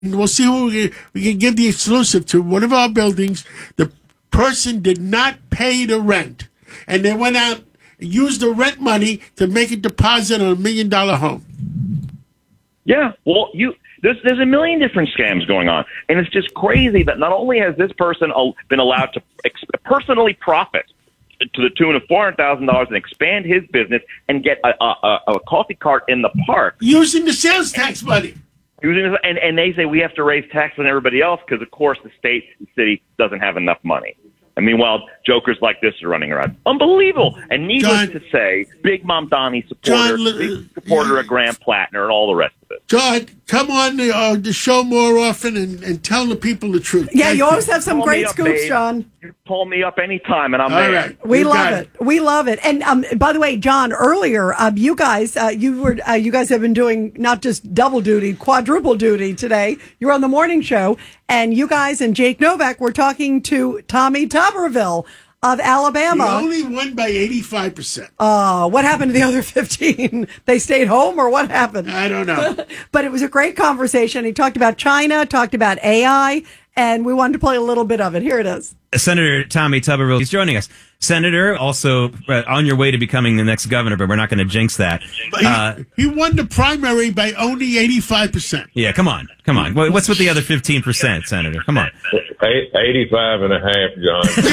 We'll see who we can give the exclusive to. One of our buildings, the person did not pay the rent, and they went out and used the rent money to make a deposit on $1 million home. Yeah, well, there's a million different scams going on, and it's just crazy that not only has this person been allowed to personally profit to the tune of $400,000 and expand his business and get a coffee cart in the park using the sales tax money. And they say we have to raise taxes on everybody else because, of course, the state and city doesn't have enough money. And meanwhile, jokers like this are running around. Unbelievable. And needless to say, Big Mom Donnie supporter of Graham Plattner and all the rest of it. John, come on the show more often and tell the people the truth. Yeah, you always have some great scoops, John. You call me up anytime, and I'm all there. Right. We love it. We love it. And by the way, John, earlier you guys have been doing not just double duty, quadruple duty today. You're on the morning show, and you guys and Jake Novak were talking to Tommy Tuberville of Alabama. He only won by 85%. What happened to the other 15? They stayed home, or what happened? I don't know. But it was a great conversation. He talked about China, talked about AI, and we wanted to play a little bit of it. Here it is. Senator Tommy Tuberville, he's joining us. Senator, also on your way to becoming the next governor, but we're not going to jinx that. He won the primary by only 85%. Yeah, come on. What's with the other 15%, Senator? Come on. 85.5,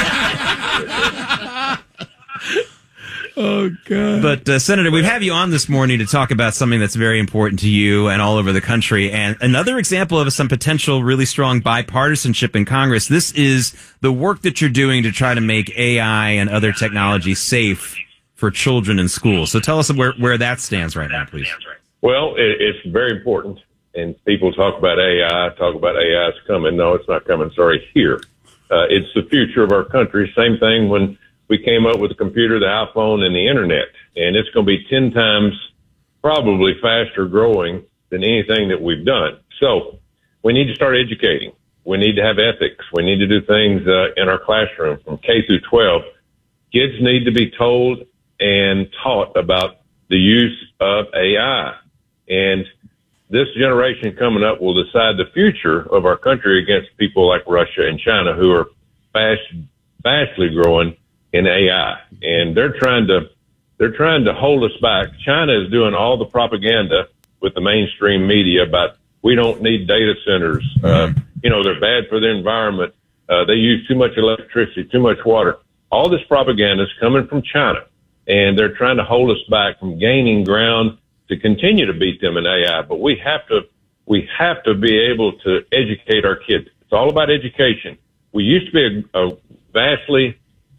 John. Oh, God. But, Senator, we have you on this morning to talk about something that's very important to you and all over the country. And another example of some potential really strong bipartisanship in Congress. This is the work that you're doing to try to make AI and other technology safe for children in schools. So tell us where that stands right now, please. Well, it's very important. And people talk about AI is coming. No, it's not coming. Sorry, here. It's the future of our country. Same thing when we came up with the computer, the iPhone, and the internet. And it's going to be 10 times probably faster growing than anything that we've done. So we need to start educating. We need to have ethics. We need to do things in our classroom from K through 12. Kids need to be told and taught about the use of AI. And this generation coming up will decide the future of our country against people like Russia and China, who are vastly growing in AI. And they're trying to hold us back. China is doing all the propaganda with the mainstream media about we don't need data centers. They're bad for the environment. They use too much electricity, too much water. All this propaganda is coming from China, and they're trying to hold us back from gaining ground to continue to beat them in AI. But we have to be able to educate our kids. It's all about education. We used to be a vastly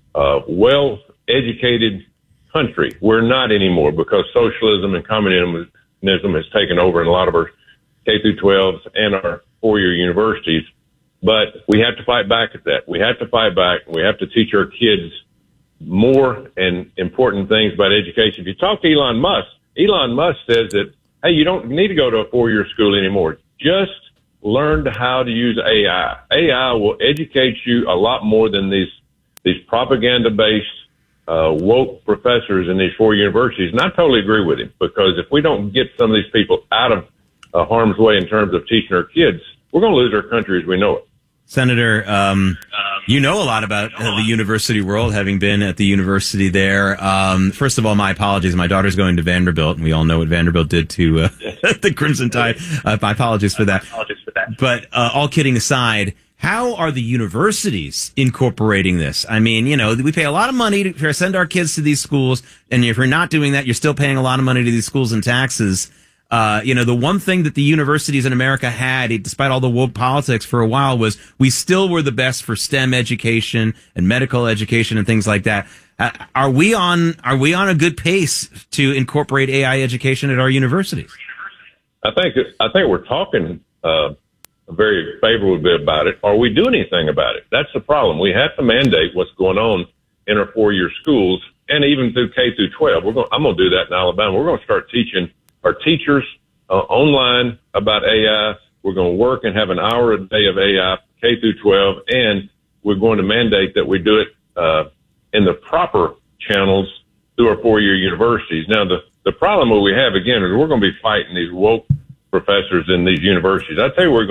well-educated country. We're not anymore because socialism and communism has taken over in a lot of our K through 12s and our four-year universities. But we have to fight back at that. We have to fight back. We have to teach our kids more and important things about education. If you talk to Elon Musk says that, hey, you don't need to go to a four-year school anymore. Just learn how to use AI. AI will educate you a lot more than these propaganda-based woke professors in these four universities. And I totally agree with him, because if we don't get some of these people out of harm's way in terms of teaching our kids, we're going to lose our country as we know it. Senator, you know a lot about the university world, having been at the university there. First of all, my apologies. My daughter's going to Vanderbilt, and we all know what Vanderbilt did to the Crimson Tide. My apologies for that. But all kidding aside, how are the universities incorporating this? I mean, we pay a lot of money to send our kids to these schools, and if you're not doing that, you're still paying a lot of money to these schools in taxes. The one thing that the universities in America had, despite all the woke politics for a while, was we still were the best for STEM education and medical education and things like that. Are we on a good pace to incorporate AI education at our universities? I think we're talking a very favorable bit about it. Are we doing anything about it? That's the problem. We have to mandate what's going on in our four-year schools and even through K through 12. I'm going to do that in Alabama. We're going to start teaching our teachers online about AI. We're going to work and have an hour a day of AI, K through 12, and we're going to mandate that we do it in the proper channels through our four-year universities. Now, the problem that we have, again, is we're going to be fighting these woke professors in these universities. I tell you, we're